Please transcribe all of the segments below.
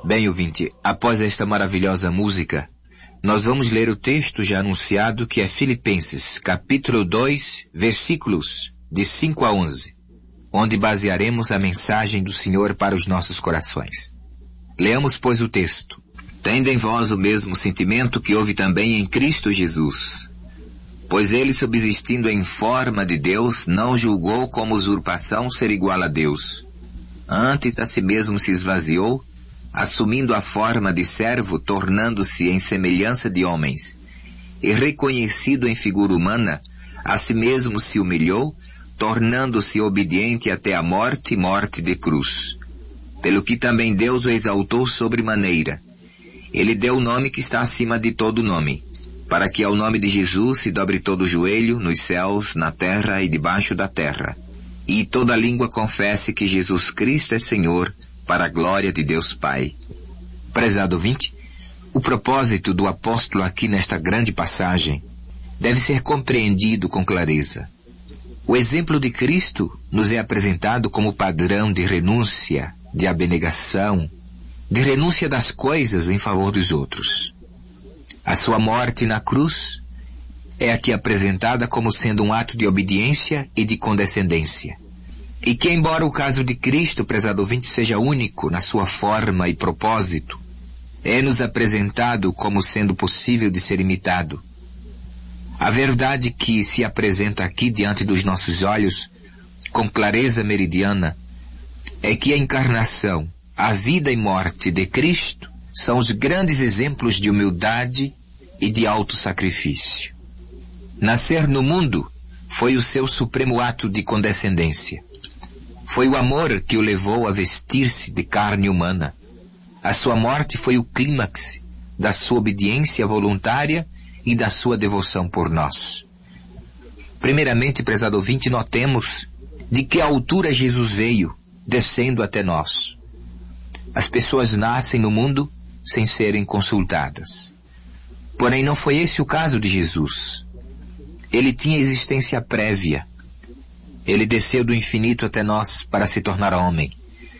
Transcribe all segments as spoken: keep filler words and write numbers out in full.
Bem, ouvinte, após esta maravilhosa música, nós vamos ler o texto já anunciado, que é Filipenses, capítulo dois, versículos de cinco a onze, onde basearemos a mensagem do Senhor para os nossos corações. Leamos, pois, o texto. Tende em vós o mesmo sentimento que houve também em Cristo Jesus. Pois ele, subsistindo em forma de Deus, não julgou como usurpação ser igual a Deus. Antes a si mesmo se esvaziou, assumindo a forma de servo, tornando-se em semelhança de homens. E reconhecido em figura humana, a si mesmo se humilhou, tornando-se obediente até a morte, morte de cruz. Pelo que também Deus o exaltou sobremaneira. Ele deu o nome que está acima de todo nome, para que ao nome de Jesus se dobre todo o joelho, nos céus, na terra e debaixo da terra, e toda língua confesse que Jesus Cristo é Senhor, para a glória de Deus Pai. Prezado ouvinte, o propósito do apóstolo aqui nesta grande passagem deve ser compreendido com clareza. O exemplo de Cristo nos é apresentado como padrão de renúncia, de abnegação, de renúncia das coisas em favor dos outros. A sua morte na cruz é aqui apresentada como sendo um ato de obediência e de condescendência. E que, embora o caso de Cristo, prezado ouvinte, seja único na sua forma e propósito, é-nos apresentado como sendo possível de ser imitado. A verdade que se apresenta aqui diante dos nossos olhos, com clareza meridiana, é que a encarnação, a vida e morte de Cristo são os grandes exemplos de humildade e de autossacrifício. Nascer no mundo foi o seu supremo ato de condescendência. Foi o amor que o levou a vestir-se de carne humana. A sua morte foi o clímax da sua obediência voluntária e da sua devoção por nós. Primeiramente, prezado ouvinte, notemos de que altura Jesus veio, descendo até nós. As pessoas nascem no mundo sem serem consultadas. Porém, não foi esse o caso de Jesus. Ele tinha existência prévia. Ele desceu do infinito até nós para se tornar homem.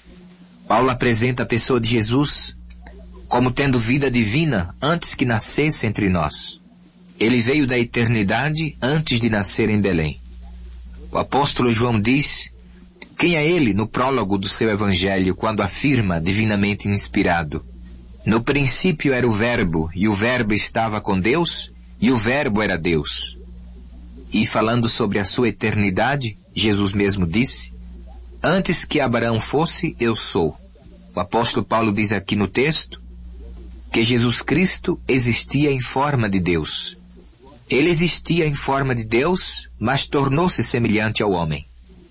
Paulo apresenta a pessoa de Jesus como tendo vida divina antes que nascesse entre nós. Ele veio da eternidade antes de nascer em Belém. O apóstolo João diz: quem é ele no prólogo do seu evangelho, quando afirma, divinamente inspirado: no princípio era o Verbo, e o Verbo estava com Deus, e o Verbo era Deus. E falando sobre a sua eternidade, Jesus mesmo disse: antes que Abraão fosse, eu sou. O apóstolo Paulo diz aqui no texto que Jesus Cristo existia em forma de Deus. Ele existia em forma de Deus, mas tornou-se semelhante ao homem.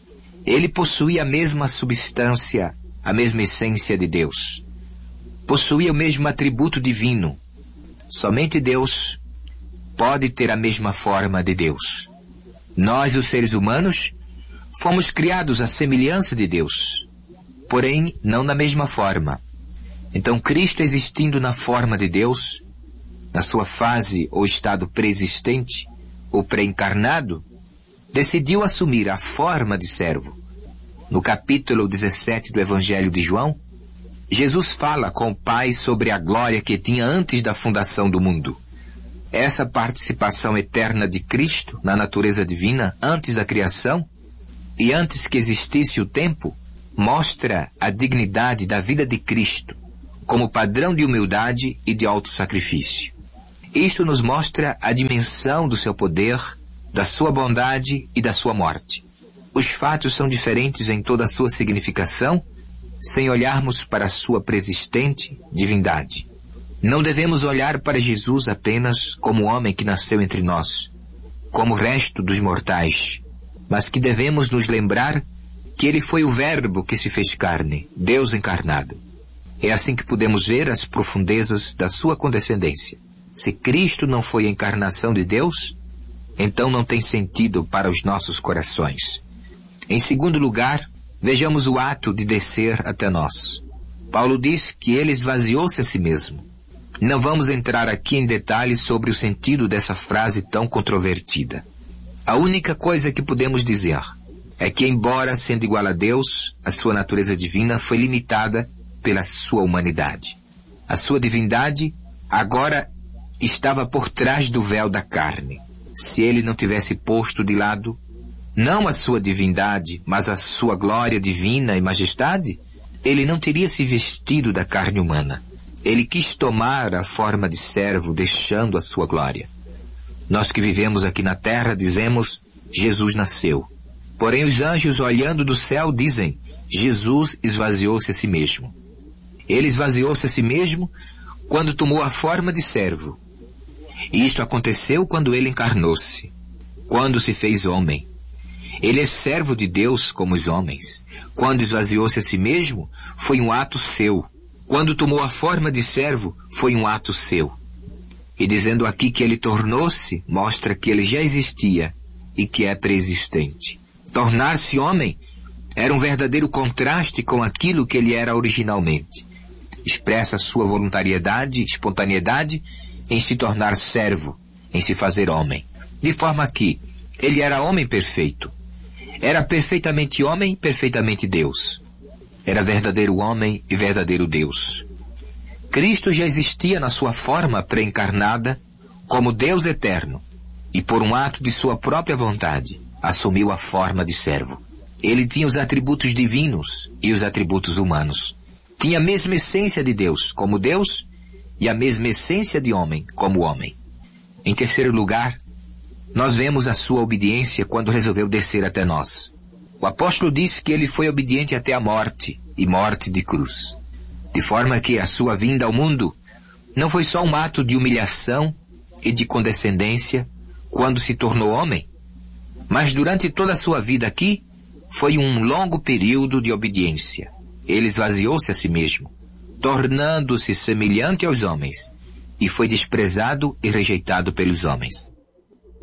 Ele possuía a mesma substância, a mesma essência de Deus. Possuía o mesmo atributo divino. Somente Deus pode ter a mesma forma de Deus. Nós, os seres humanos, fomos criados à semelhança de Deus, porém não na mesma forma. Então Cristo, existindo na forma de Deus, na sua fase ou estado pré-existente ou pré-encarnado, decidiu assumir a forma de servo. No capítulo dezessete do Evangelho de João, Jesus fala com o Pai sobre a glória que tinha antes da fundação do mundo. Essa participação eterna de Cristo na natureza divina antes da criação e antes que existisse o tempo, mostra a dignidade da vida de Cristo como padrão de humildade e de autossacrifício. Isto nos mostra a dimensão do seu poder, da sua bondade e da sua morte. Os fatos são diferentes em toda a sua significação, sem olharmos para a sua preexistente divindade. Não devemos olhar para Jesus apenas como homem que nasceu entre nós, como o resto dos mortais, mas que devemos nos lembrar que ele foi o Verbo que se fez carne, Deus encarnado. É assim que podemos ver as profundezas da sua condescendência. Se Cristo não foi a encarnação de Deus, então não tem sentido para os nossos corações. Em segundo lugar, vejamos o ato de descer até nós. Paulo diz que ele esvaziou-se a si mesmo. Não vamos entrar aqui em detalhes sobre o sentido dessa frase tão controvertida. A única coisa que podemos dizer é que, embora sendo igual a Deus, a sua natureza divina foi limitada pela sua humanidade. A sua divindade agora estava por trás do véu da carne. Se ele não tivesse posto de lado, não a sua divindade, mas a sua glória divina e majestade, ele não teria se vestido da carne humana. Ele quis tomar a forma de servo, deixando a sua glória. Nós que vivemos aqui na terra dizemos, Jesus nasceu. Porém os anjos olhando do céu dizem, Jesus esvaziou-se a si mesmo. Ele esvaziou-se a si mesmo quando tomou a forma de servo. E isto aconteceu quando ele encarnou-se, quando se fez homem. Ele é servo de Deus como os homens. Quando esvaziou-se a si mesmo, foi um ato seu. Quando tomou a forma de servo, foi um ato seu. E dizendo aqui que ele tornou-se, mostra que ele já existia e que é preexistente. Tornar-se homem era um verdadeiro contraste com aquilo que ele era originalmente. Expressa sua voluntariedade, espontaneidade em se tornar servo, em se fazer homem. De forma que ele era homem perfeito. Era perfeitamente homem, perfeitamente Deus. Era verdadeiro homem e verdadeiro Deus. Cristo já existia na sua forma pré-encarnada como Deus eterno e por um ato de sua própria vontade assumiu a forma de servo. Ele tinha os atributos divinos e os atributos humanos. Tinha a mesma essência de Deus como Deus e a mesma essência de homem como homem. Em terceiro lugar, nós vemos a sua obediência quando resolveu descer até nós. O apóstolo diz que ele foi obediente até a morte, e morte de cruz. De forma que a sua vinda ao mundo não foi só um ato de humilhação e de condescendência quando se tornou homem, mas durante toda a sua vida aqui foi um longo período de obediência. Ele esvaziou-se a si mesmo, tornando-se semelhante aos homens, e foi desprezado e rejeitado pelos homens.